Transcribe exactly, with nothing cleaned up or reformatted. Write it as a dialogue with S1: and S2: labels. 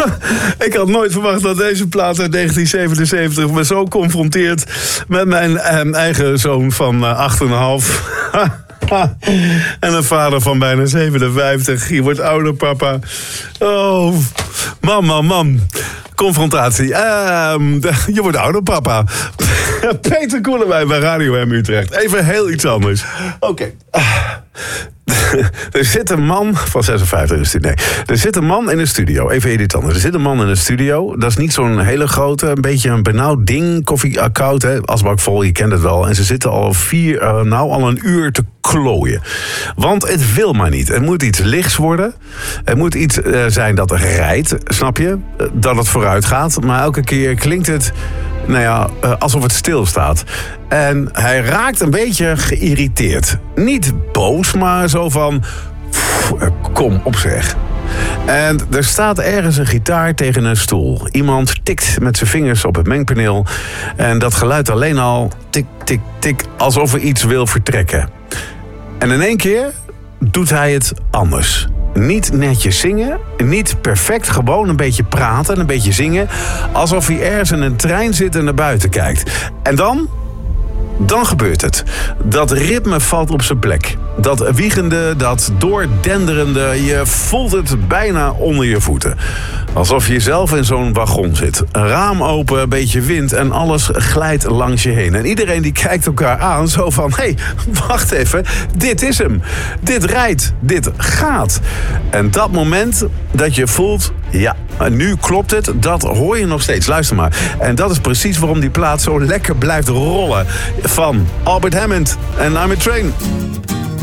S1: Ik had nooit verwacht dat deze plaat uit negentien zevenenzeventig me zo confronteert met mijn eh, eigen zoon van uh, acht en een half. En een vader van bijna zevenenvijftig. Je wordt ouder, papa. Oh, man, man, man. Confrontatie. Uh, je wordt ouder, papa. Peter Koelewijn bij Radio M Utrecht. Even heel iets anders. Oké. Okay. Er zit een man van zesenvijftig is dit, nee. Er zit een man in de studio. Even iets anders. Er zit een man in de studio. Dat is niet zo'n hele grote, een beetje een benauwd ding. Koffie koud, hè. Asbak vol, je kent het wel. En ze zitten al vier, uh, nou al een uur te klooien. Want het wil maar niet. Het moet iets lichts worden. Het moet iets uh, zijn dat er rijdt, snap je? Dat het vooruit gaat. Maar elke keer klinkt het, nou ja, uh, alsof het stilstaat. En hij raakt een beetje geïrriteerd. Niet boos, maar zo van, pff, kom op zeg. En er staat ergens een gitaar tegen een stoel. Iemand tikt met zijn vingers op het mengpaneel. En dat geluid alleen al, tik, tik, tik, alsof er iets wil vertrekken. En in één keer doet hij het anders. Niet netjes zingen, niet perfect, gewoon een beetje praten, een beetje zingen. Alsof hij ergens in een trein zit en naar buiten kijkt. En dan... Dan gebeurt het. Dat ritme valt op zijn plek. Dat wiegende, dat doordenderende, je voelt het bijna onder je voeten. Alsof je zelf in zo'n wagon zit. Een raam open, een beetje wind en alles glijdt langs je heen. En iedereen die kijkt elkaar aan zo van, hé, hey, wacht even, dit is hem. Dit rijdt, dit gaat. En dat moment dat je voelt, ja, nu klopt het, dat hoor je nog steeds. Luister maar. En dat is precies waarom die plaat zo lekker blijft rollen. Van Albert Hammond en I'm a Train.